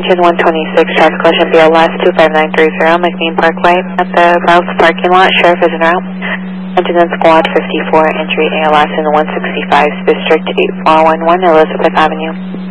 Attention 126, traffic collision BLS 25930, McLean Parkway at the Rouse parking lot. Sheriff is en route. Incident Squad 54, entry ALS in the 165 District 8411 Elizabeth Avenue.